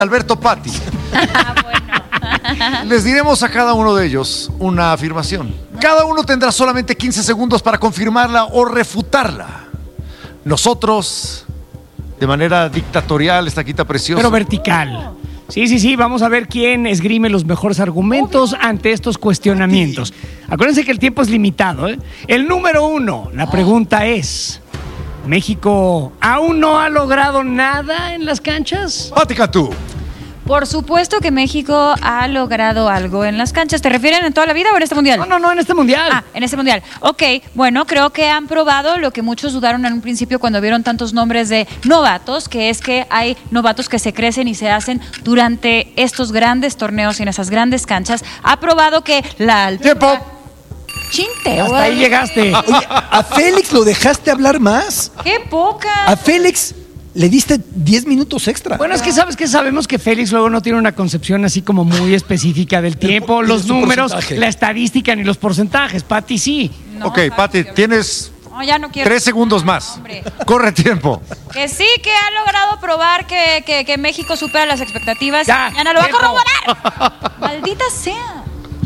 Alberto, Pati. Bueno. Les diremos a cada uno de ellos una afirmación. Cada uno tendrá solamente 15 segundos para confirmarla o refutarla. Nosotros, de manera dictatorial, esta quita preciosa. Pero vertical. Sí, vamos a ver quién esgrime los mejores argumentos ante estos cuestionamientos. Acuérdense que el tiempo es limitado, ¿eh? El número 1, la pregunta es: ¿México aún no ha logrado nada en las canchas? Pati Cantú. Por supuesto que México ha logrado algo en las canchas. ¿Te refieren en toda la vida o en este mundial? No, en este mundial. En este mundial. Ok, bueno, creo que han probado lo que muchos dudaron en un principio cuando vieron tantos nombres de novatos, que es que hay novatos que se crecen y se hacen durante estos grandes torneos y en esas grandes canchas. Ha probado que la altura... ¡Tiempo! Chinte, Hasta ahí llegaste. Oye, ¿a Félix lo dejaste hablar más? ¡Qué poca! A Félix le diste 10 minutos extra. Bueno, es que sabes que sabemos que Félix luego no tiene una concepción así como muy específica del tiempo, los números, la estadística ni los porcentajes. Pati sí. No, Ok, Pati, tienes No, ya no quiero. 3 segundos más. Hombre. Corre tiempo. Que sí, que ha logrado probar que México supera las expectativas. Ya, Mañana lo va a tiempo. corroborar. Maldita sea.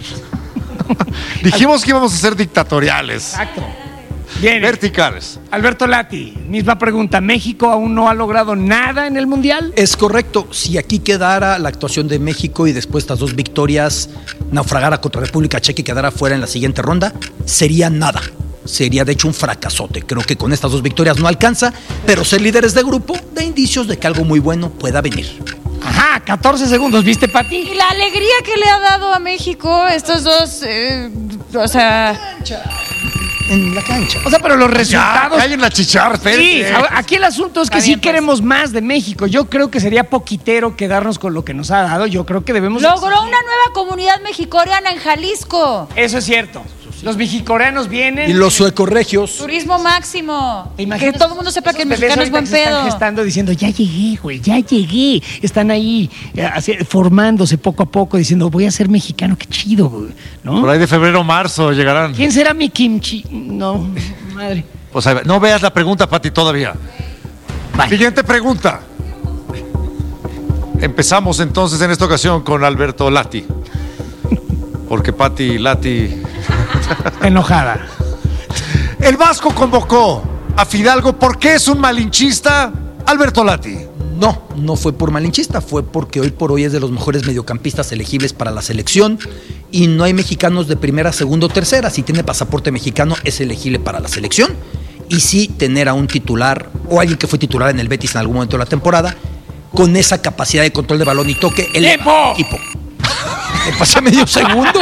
Dijimos que íbamos a ser dictatoriales. Exacto. Bien. Verticales. Alberto Lati, misma pregunta. ¿México aún no ha logrado nada en el mundial? Es correcto. Si aquí quedara la actuación de México y después estas 2 victorias naufragara contra República Checa y quedara fuera en la siguiente ronda, sería nada. Sería de hecho un fracasote. Creo que con estas 2 victorias no alcanza, pero ser líderes de grupo da indicios de que algo muy bueno pueda venir. Ajá, 14 segundos, ¿viste, Pati? Y la alegría que le ha dado a México estos dos, o sea... En la cancha. O sea, pero los resultados... Hay en la chicharra. Sí, aquí el asunto es que Está sí bien, pues. queremos más de México. Yo creo que sería poquitero quedarnos con lo que nos ha dado. Yo creo que debemos... Logró una nueva comunidad mexicoreana en Jalisco. Eso es cierto. Los mexicoreanos vienen... Y los suecorregios. Turismo máximo. ¿Te imaginas? Que todo el mundo sepa que el Esos bebés mexicano es buen ahorita que se pedo. están gestando diciendo, ya llegué, güey, ya llegué. Están ahí formándose poco a poco diciendo, voy a ser mexicano, qué chido, güey. ¿No? Por ahí de febrero, marzo llegarán. ¿Quién será mi kimchi? No, madre. O sea, no veas la pregunta, Pati, todavía. Bye. Siguiente pregunta. Empezamos entonces en esta ocasión con Alberto Lati. Porque Pati Lati... Enojada. El Vasco convocó a Fidalgo. ¿Por qué es un malinchista? Alberto Lati. No fue por malinchista, fue porque hoy por hoy es de los mejores mediocampistas elegibles para la selección y no hay mexicanos de primera, segunda o tercera. Si tiene pasaporte mexicano es elegible para la selección y sí tener a un titular o alguien que fue titular en el Betis en algún momento de la temporada con esa capacidad de control de balón y toque. ¡Tiempo! Equipo. Me pasé medio segundo.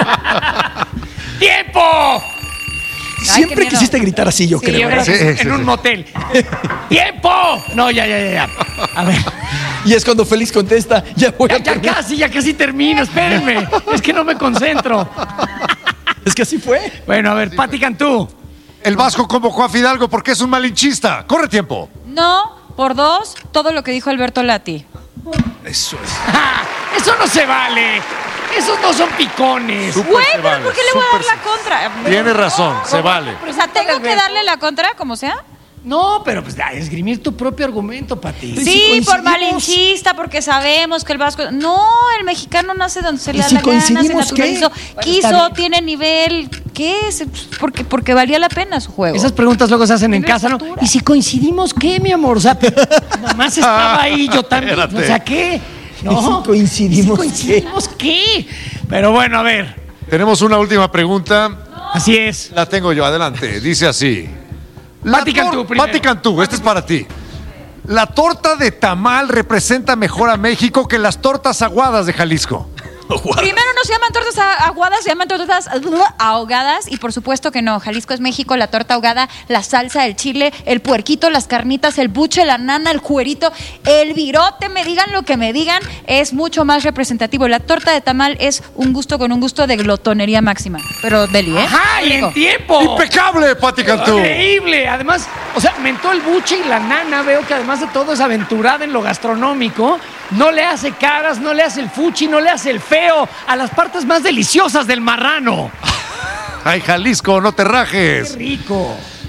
¡Tiempo! Siempre qué miedo. quisiste gritar así, yo Sí, creo. yo ¿verdad? creo que Sí, en sí, un sí. motel. ¡Tiempo! No, ya. A ver. Y es cuando Félix contesta, ya voy a terminar. Ya casi termino, espérenme. Es que no me concentro. Es que así fue. Bueno, a ver, Pati Cantú. El Vasco convocó a Fidalgo porque es un malinchista. Corre tiempo. No, por 2, todo lo que dijo Alberto Lati. Eso es. ¡Ja! Eso no se vale. Esos no son picones. Súper Güey, se pero vale, ¿por qué le voy a dar súper la contra? Tiene razón, se vale. O sea, ¿tengo que darle la contra, como sea? No, pero pues esgrimir tu propio argumento, Pati. Sí, Sí, por coincidimos. malinchista, porque sabemos que el vasco... No, el mexicano nace donde se le ¿Y da si la gana, se coincidimos, qué? naturalizó, Bueno, está quiso, bien. tiene nivel. ¿Qué es? Porque valía la pena su juego. Esas preguntas luego se hacen en Tiene casa, ¿no? estatura. ¿Y si coincidimos qué, mi amor? O sea, nomás estaba ahí, yo también. Espérate. O sea, ¿qué? ¿Y si coincidimos ¿Y si coincidimos qué? Pero bueno, a ver. Tenemos una última pregunta. Así es. La tengo yo, adelante. Dice así. Pati Cantú primero. Pati Cantú, este es para ti. La torta de tamal representa mejor a México que las tortas aguadas de Jalisco. Primero no se llaman tortas aguadas, se llaman tortas ahogadas. Y por supuesto que no. Jalisco es México, la torta ahogada, la salsa, el chile, el puerquito, las carnitas, el buche, la nana, el cuerito, el virote, me digan lo que me digan, es mucho más representativo. La torta de tamal es un gusto con un gusto de glotonería máxima. Pero deli, ¿eh? ¡Ajá! ¡Y Rico. en tiempo! ¡Impecable, Pati Cantú! Increíble. Además, o sea, mentó el buche y la nana. Veo que además de todo es aventurada en lo gastronómico. No le hace caras, no le hace el fuchi, no le hace el feo a las partes más deliciosas del marrano. Ay, Jalisco, no te ¡Qué rajes. rico!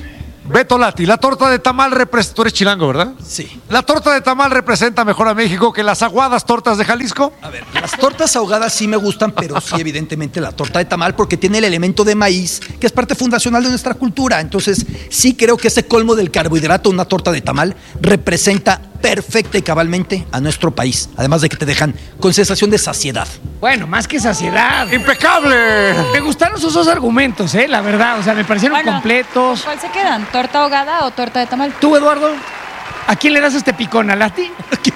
Beto Lati, la torta de tamal representa... Tú eres chilango, ¿verdad? Sí. ¿La torta de tamal representa mejor a México que las aguadas tortas de Jalisco? A ver, las tortas ahogadas sí me gustan, pero sí, evidentemente, la torta de tamal, porque tiene el elemento de maíz, que es parte fundacional de nuestra cultura. Entonces, sí creo que ese colmo del carbohidrato, una torta de tamal, representa perfecta y cabalmente a nuestro país. Además de que te dejan con sensación de saciedad. Bueno, más que saciedad. ¡Impecable! Me gustaron sus dos argumentos, la verdad. O sea, me parecieron completos. ¿Cuál se quedan? ¿Torta ahogada o torta de tamal? ¿Tú, Eduardo? ¿A quién le das este picón? ¿A Lati?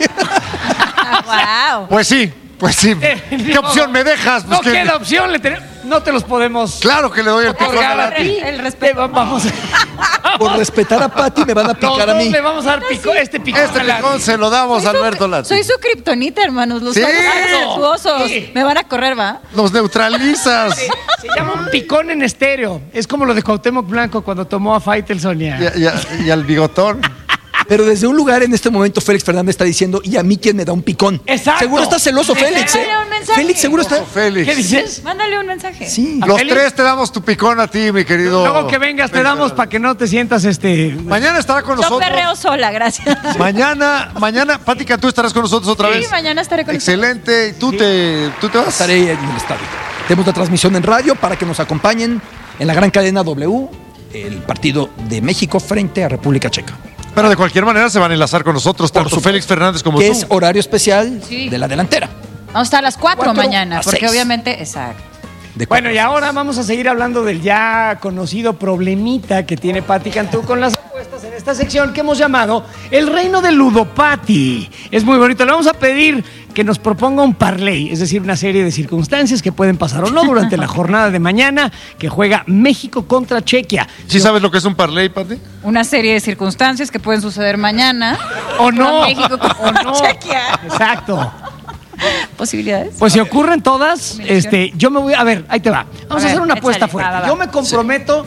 ¡Wow! Pues sí. ¿Qué opción me dejas? Pues No queda opción. No te los podemos... Claro que le doy el picón a otorgar a Lati. ti. El respeto. Vamos. Por respetar a Pati, me van a picar a mí. Le vamos a dar este picón Este a Lati. picón se lo damos a Alberto Lati. Soy su kriptonita, hermanos. Los Sí. respetuosos. Sí. Me van a correr, ¿va? Nos neutralizas. Se llama un picón en estéreo. Es como lo de Cuauhtémoc Blanco cuando tomó a Faitelson Y al bigotón. Pero desde un lugar en este momento Félix Fernández está diciendo, ¿y a mí quién me da un picón? Exacto. Seguro está celoso Félix, ¿eh? Mándale un mensaje. Félix seguro está... Félix. ¿Qué dices? Mándale un mensaje. Sí. Los Félix? tres te damos tu picón a ti, mi querido. Luego que vengas te damos para que no te sientas Mañana estará con Yo nosotros. perreo sola, gracias. Mañana, Pati Cantú estarás con nosotros otra Sí, vez. mañana estaré con Excelente. ¿Tú te vas? Estaré en el estadio. Tenemos la transmisión en radio para que nos acompañen en la gran cadena W, el partido de México frente a República Checa. Pero de cualquier manera se van a enlazar con nosotros, tanto supuesto. Félix Fernández como Que tú. es horario especial Sí. de la delantera. Vamos a estar a las 4 4 mañana, a porque 6. obviamente, exacto. De Bueno, cuatro. y ahora vamos a seguir hablando del ya conocido problemita que tiene Pati Cantú con las apuestas en esta sección que hemos llamado El Reino del Ludopati. Es muy bonito. Le vamos a pedir que nos proponga un parlay, es decir, una serie de circunstancias que pueden pasar o no durante la jornada de mañana que juega México contra Chequia. ¿Sí sabes lo que es un parlay, Pati? Una serie de circunstancias que pueden suceder mañana. O no. México O contra no. Chequia. Exacto. Posibilidades. Pues si ocurren todas, yo me voy a ver, ahí te va. Vamos a ver, hacer una apuesta échale, fuerte. va. Yo me comprometo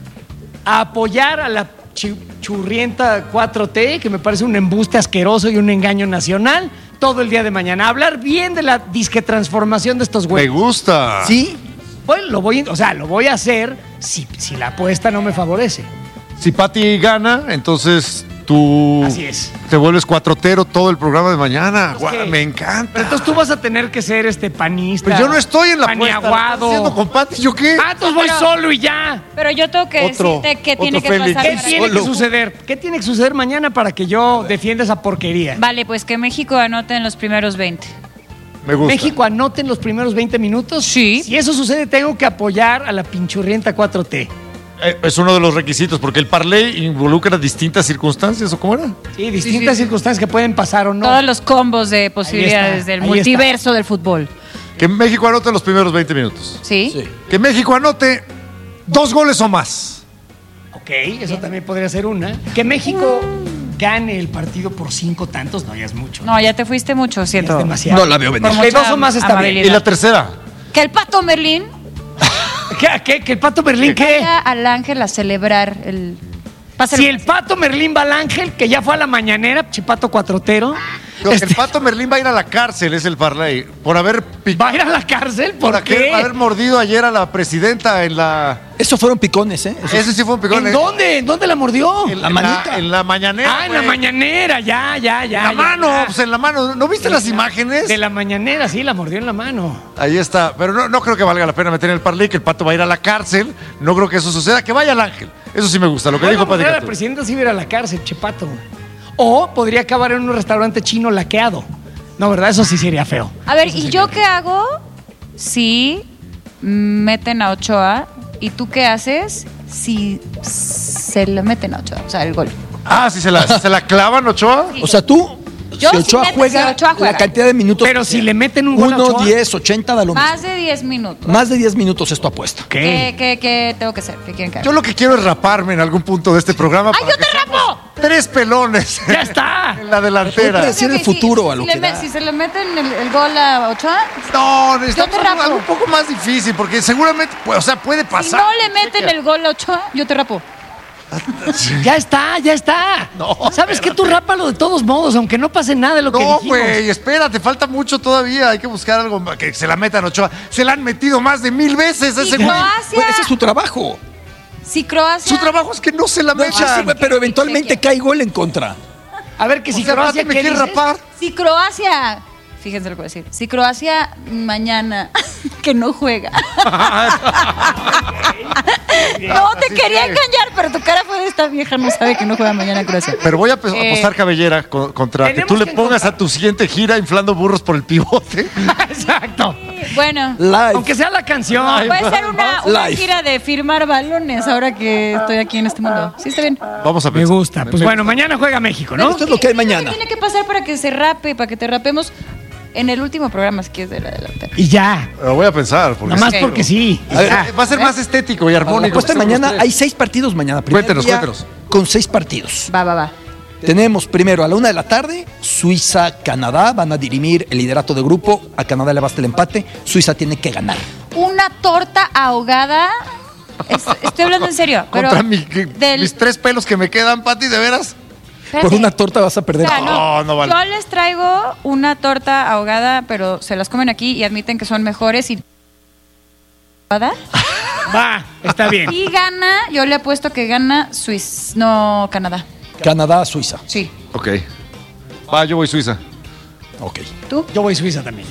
a apoyar a la churrienta 4T, que me parece un embuste asqueroso y un engaño nacional, todo el día de mañana. A hablar bien de la disque transformación de estos Me güeyes. gusta. Sí, Pues lo voy a hacer si la apuesta no me favorece. Si Pati gana, entonces tú Así es. te vuelves cuatrotero todo el programa de mañana. Pues que- Me encanta. Pero entonces tú vas a tener que ser panista. Pero yo no estoy en la apuesta. ¿Qué estás paniaguado. haciendo con Pati? ¿Yo qué? Ah, entonces voy solo y ya. Pero yo tengo que Otro- decirte qué tiene otro que Félix. pasar. ¿Qué para tiene que Solo. suceder? ¿Qué tiene que suceder mañana para que yo defienda esa porquería? Vale, pues que México anote en los primeros 20. Me gusta. México anote en los primeros 20 minutos. Sí. Si eso sucede, tengo que apoyar a la pinchurrienta 4T. Es uno de los requisitos, porque el parlay involucra distintas circunstancias, ¿o cómo era? Sí, distintas circunstancias que pueden pasar o no. Todos los combos de posibilidades del ahí multiverso del fútbol. Que México anote en los primeros 20 minutos. ¿Sí? sí. Que México anote 2 goles o más. Ok, eso también podría ser una. Que México gane el partido por 5 tantos, no, ya es mucho. No, ya te fuiste mucho, Ya siento. es demasiado. No la veo venir. Por Ok, mucha 2 o más está bien. amabilidad. Y la tercera. Que el Pato Merlín ¿Qué? ¿Que el Pato Merlín qué? vaya al Ángel a celebrar el... Si el Pato Merlín va al Ángel, que ya fue a la mañanera, chipato cuatrotero, No, el Pato Merlín va a ir a la cárcel, es el parlay. Por haber ¿va a ir a la cárcel? ¿Por por qué? haber mordido ayer a la presidenta en la. Esos fueron picones, ¿eh? Esos- Ese sí fue un picón. ¿En dónde? ¿En dónde la mordió? En La manita. En la mañanera. Ah, en la güey. mañanera, ya. En la mano, pues en la mano. ¿No viste las imágenes? De la mañanera, sí, la mordió en la mano. Ahí está. Pero no creo que valga la pena meter en el parlay que el Pato va a ir a la cárcel. No creo que eso suceda. Que vaya al Ángel. Eso sí me gusta. Lo que dijo Pati La Cantú. presidenta sí va a ir a la cárcel, chepato. O podría acabar en un restaurante chino laqueado. No, ¿verdad? Eso sí sería feo. A ver, ¿y yo qué hago si meten a Ochoa? ¿Y tú qué haces si se le meten a Ochoa? O sea, el gol. Ah, si se la clavan, Ochoa. O sea, tú, Yo si Ochoa sí meto, juega, si Ochoa juega. la cantidad de minutos. Pero si le meten un gol a 1, Ochoa. 10, 80, da lo mismo. Más de 10 minutos. Más de 10 minutos es tu apuesta. ¿Qué? ¿Qué tengo que hacer? ¿Qué quieren que haga? Yo lo que quiero es raparme en algún punto de este programa. ¡Ay, para yo te que seamos rapo! 3 pelones. ¡Ya está! En la delantera. Puede ser el futuro a lo le que da. Si se le meten el gol a Ochoa, No, necesitamos Yo te rapo. algo un poco más difícil, porque seguramente, pues, o sea, puede si pasar. no le meten el gol a Ochoa, yo te rapo. Ya está. No, ¿Sabes qué? Tú rápalo de todos modos, aunque no pase nada de lo que No, dijimos. güey, espérate, falta mucho todavía. Hay que buscar algo que se la metan Ochoa. Se la han metido más de 1000 veces a ese Y güey. Croacia, Pues ese es su trabajo. Si Croacia... Su trabajo es que no se la No, mechan. sí, pero eventualmente cae gol en contra. A ver, que si O sea, Croacia me ¿qué quiere dices? rapar. Si Croacia... Fíjense lo que voy a decir. Si Croacia mañana que no juega. No te quería engañar, pero tu cara fue de esta vieja, no sabe que no juega mañana Croacia. Pero voy a apostar cabellera contra que Tenemos tú le que pongas encontrar- a tu siguiente gira inflando burros por el pivote. Exacto. Bueno, Live. Aunque sea la canción. puede ser una Live. gira de firmar balones ahora que estoy aquí en este mundo. ¿Sí está bien? Vamos a Me pensar. gusta. Pues bueno, mañana juega México, ¿no? Esto es lo que hay ¿Qué mañana. tiene que pasar para que se rape, para que te rapemos en el último programa, si quieres, de la delantera? Y ya. Lo voy a pensar. Porque Nada más Ok. porque sí. Y A ver, ya. va a ser más estético y Para la armónico. apuesta de mañana hay 6 partidos mañana. Primer Cuéntenos, día cuéntenos. Con 6 partidos. Va. Tenemos primero a la 1 de la tarde, Suiza-Canadá. Van a dirimir el liderato de grupo. A Canadá le basta el empate. Suiza tiene que ganar. Una torta ahogada. Estoy hablando en serio. Pero Contra del- mis 3 pelos que me quedan, Pati, de veras. Espérate. Por una torta vas a perder. O sea, No vale. Yo les traigo una torta ahogada, pero se las comen aquí y admiten que son mejores y... ¿Ahogada? Va, está bien. Y gana, yo le apuesto que gana no, Canadá. Canadá-Suiza. Sí. Ok. Va, yo voy Suiza. Ok. ¿Tú? Yo voy a Suiza también.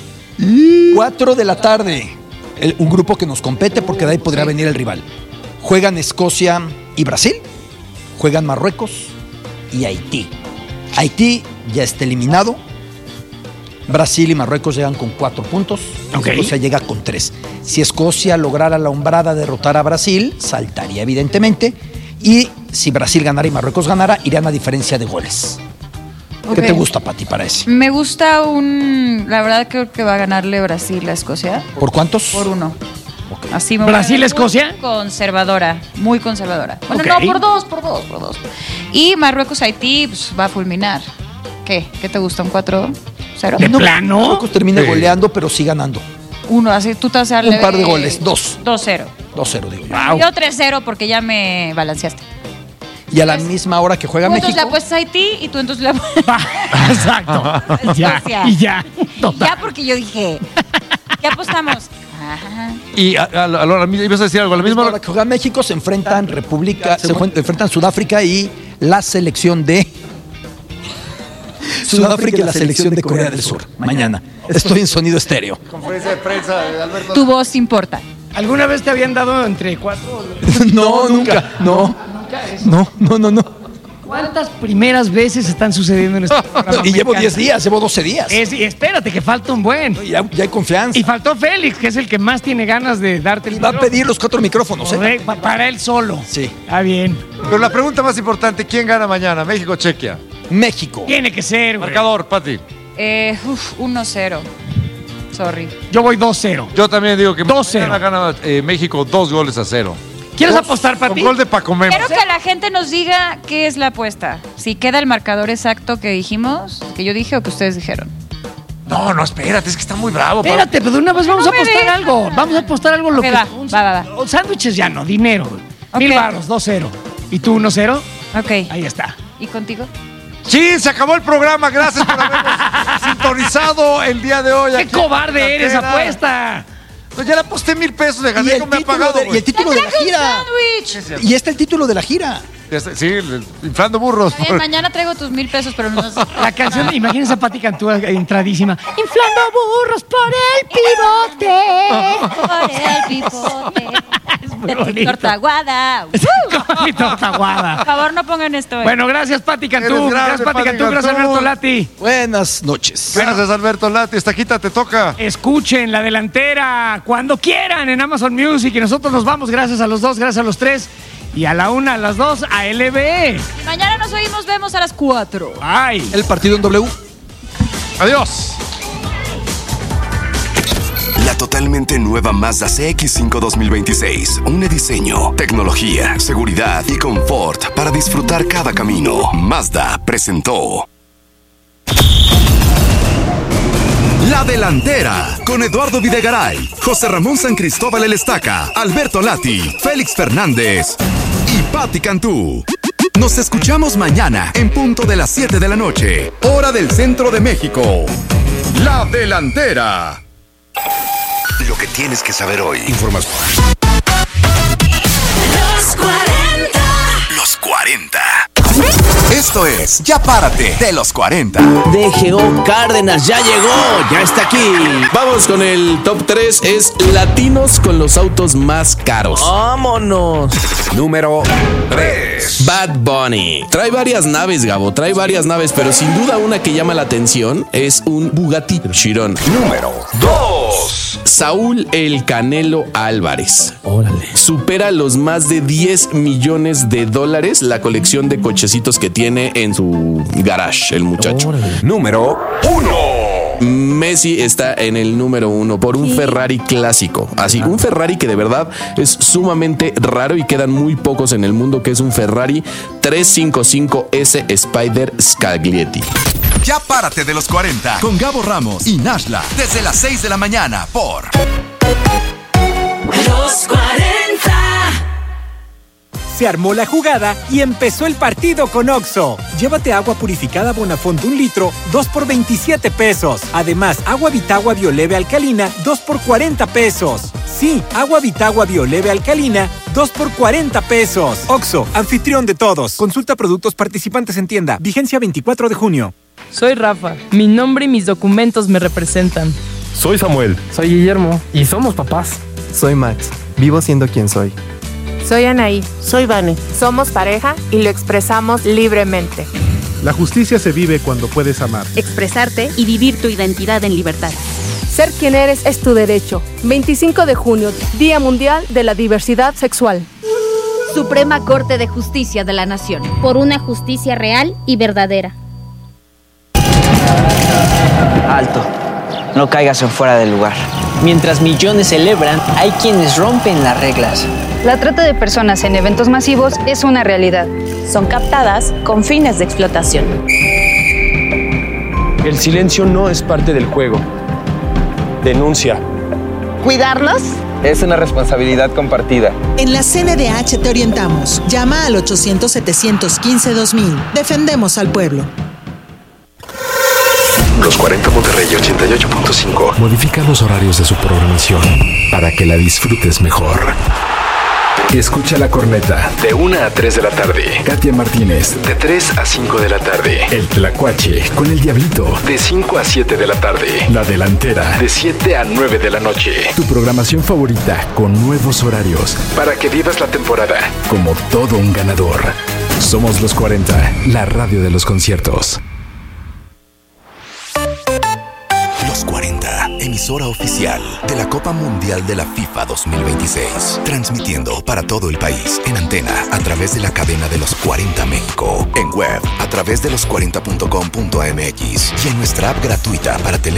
4 de la tarde. Un grupo que nos compete porque de ahí podría venir el rival. Juegan Escocia y Brasil. Juegan Marruecos y Haití. Haití ya está eliminado. Brasil y Marruecos llegan con 4 puntos. Ok. Escocia llega con 3. Si Escocia lograra la hombrada derrotar a Brasil, saltaría evidentemente. Y si Brasil ganara y Marruecos ganara, irían a diferencia de goles. ¿Qué Ok. te gusta, Pati, para ese? Me gusta La verdad creo que va a ganarle Brasil a Escocia. ¿Por cuántos? Por 1. Ok. Así me voy a ver ¿Brasil-Escocia? muy conservadora, muy conservadora. Bueno, Ok. no, por dos. Y Marruecos-Haití pues, va a fulminar. ¿Qué te gusta? ¿Un 4-0? ¿De plano? Marruecos termina Sí. goleando, pero sí ganando. 1, así tú te vas a darle... Un par de goles, 2. 2-0. 2-0, digo yo. Wow. Yo 3-0 porque ya me balanceaste. Y a la misma hora que juega Tú entonces le México. apuestas a Haití y tú entonces le apuestas Va, exacto. Ya, Escocia. y ya. Total. Ya porque yo dije, ¿qué apostamos? Ajá. Y ibas a decir algo. A la A la misma misma hora que juega México se enfrentan enfrentan Sudáfrica y la selección de Sudáfrica y la selección de Corea del Sur. Mañana. Estoy en sonido estéreo. conferencia de prensa de Alberto. Tu voz importa. ¿Alguna vez te habían dado entre 4? No, nunca. No. No. ¿Cuántas primeras veces están sucediendo en este programa? Y Me llevo encanta. 10 días, llevo 12 días. Y espérate, que falta un buen. Ya hay confianza. Y faltó Félix, que es el que más tiene ganas de darte el Y va a micrófono. pedir los 4 micrófonos, ¿eh? Correcto, para él solo. Sí. Está bien. Pero la pregunta más importante, ¿quién gana mañana? ¿México o Chequia? México. Tiene que ser, güey. Marcador, Pati. 1-0. Sorry. Yo voy 2-0. Yo también digo que 2-0. mañana gana México 2-0. ¿Quieres apostar, Con Pati? gol de Paco Memo. Quiero que la gente nos diga qué es la apuesta. Si queda el marcador exacto que dijimos, que yo dije o que ustedes dijeron. No, espérate, es que está muy bravo. Espérate, pero de una vez vamos No a me apostar dejan. algo. Vamos a apostar algo. Lo Ok, que va. Sándwiches ya no, dinero. Ok. 1000 baros, 2-0. ¿Y tú 1-0? Ok. Ahí está. ¿Y contigo? Sí, se acabó el programa. Gracias por habernos sintonizado el día de hoy. ¡Qué aquí cobarde en eres, Catena. apuesta! Pues ya le aposté 1000 pesos, le Y gané, el no me ha título pagado. de- y el título de la ¡Traje un gira. sándwich! Y está el título de la gira. Sí, inflando burros. Está bien, mañana traigo tus 1000 pesos, pero no sé. La canción, imagínense a Pati Cantú entradísima. Inflando burros por el pivote. Por el pipote. muy De tu bonito. torta aguada. Con mi torta aguada. Por favor, no pongan esto. Bueno, gracias, Pati Cantú. Eres grande, Gracias, Pati Pati Cantú. Gracias, Cantú. Alberto Lati. Buenas noches. Gracias, Alberto Lati. Estaquita, te toca. Escuchen La Delantera cuando quieran en Amazon Music. Y nosotros nos vamos. Gracias a los dos, gracias a los tres. Y a la 1, a las 2, a LB. Y mañana nos oímos, vemos a las 4. Ay. El partido en W. Adiós. La totalmente nueva Mazda CX-5 2026. Un diseño, tecnología, seguridad y confort para disfrutar cada camino. Mazda presentó La Delantera con Eduardo Videgaray, José Ramón San Cristóbal El Estaca, Alberto Lati, Félix Fernández y Pati Cantú. Nos escuchamos mañana en punto de las 7 de la noche, hora del centro de México. La Delantera. Lo que tienes que saber hoy. Información. Los 40 40. Esto es Ya Párate de los 40. DGO Cárdenas ya llegó, ya está aquí. Vamos con el top 3, es latinos con los autos más caros. ¡Vámonos! Número 3. Bad Bunny. Trae varias naves, Gabo, trae varias naves, pero sin duda una que llama la atención es un Bugatti Chiron. Número 2. Saúl El Canelo Álvarez. Órale. Supera los más de $10 millones la colección de cochecitos que tiene en su garage, el muchacho. Órale. Número 1. Messi está en el número 1 por un Ferrari clásico. Así, un Ferrari que de verdad es sumamente raro y quedan muy pocos en el mundo, que es un Ferrari 355S Spider Scaglietti. Ya Párate de los 40 con Gabo Ramos y Nashla desde las 6 de la mañana por Los 40. Se armó la jugada y empezó el partido con Oxxo. Llévate agua purificada Bonafont 1 litro, 2 por 27 pesos. Además, agua Vitagua Bioleve Alcalina, 2 por 40 pesos. Sí, agua Vitagua Bioleve Alcalina, 2 por 40 pesos. Oxxo, anfitrión de todos. Consulta productos participantes en tienda. Vigencia 24 de junio. Soy Rafa. Mi nombre y mis documentos me representan. Soy Samuel. Soy Guillermo. Y somos papás. Soy Max. Vivo siendo quien soy. Soy Anaí. Soy Vane. Somos pareja y lo expresamos libremente. La justicia se vive cuando puedes amar, expresarte y vivir tu identidad en libertad. Ser quien eres es tu derecho. 25 de junio, Día Mundial de la Diversidad Sexual. Suprema Corte de Justicia de la Nación. Por una justicia real y verdadera. Alto. No caigas en fuera del lugar. Mientras millones celebran, hay quienes rompen las reglas. La trata de personas en eventos masivos es una realidad. Son captadas con fines de explotación. El silencio no es parte del juego. Denuncia. ¿Cuidarlos? Es una responsabilidad compartida. En la CNDH te orientamos. Llama al 800-715-2000. Defendemos al pueblo. Los 40 Monterrey 88.5 modifica los horarios de su programación para que la disfrutes mejor. Escucha La Corneta de 1 a 3 de la tarde. Katia Martínez de 3 a 5 de la tarde. El Tlacuache con el Diablito de 5 a 7 de la tarde. La Delantera de 7 a 9 de la noche. Tu programación favorita con nuevos horarios para que vivas la temporada como todo un ganador. Somos Los 40, la radio de los conciertos. Los 40, emisora oficial de la Copa Mundial de la FIFA 2026. Transmitiendo para todo el país en antena a través de la cadena de Los 40 México. En web a través de los40.com.mx y en nuestra app gratuita para teléfono